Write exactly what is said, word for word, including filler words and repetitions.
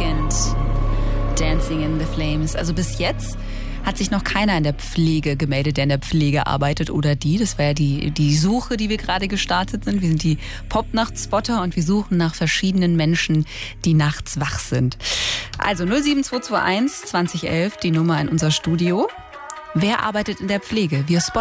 Weeknd. Dancing in the Flames. Also bis jetzt hat sich noch keiner in der Pflege gemeldet, der in der Pflege arbeitet oder die. Das war ja die, die Suche, die wir gerade gestartet sind. Wir sind die Pop-Nacht-Spotter und wir suchen nach verschiedenen Menschen, die nachts wach sind. Also null sieben zwei zwei eins zwanzig elf, die Nummer in unser Studio. Wer arbeitet in der Pflege? Wir spotten